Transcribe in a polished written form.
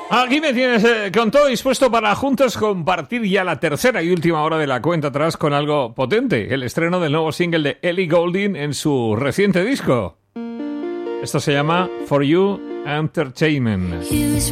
Aquí me tienes con todo dispuesto para juntos compartir ya la tercera y última hora de la cuenta atrás con algo potente, el estreno del nuevo single de Ellie Goulding en su reciente disco. Esto se llama For You Entertainment.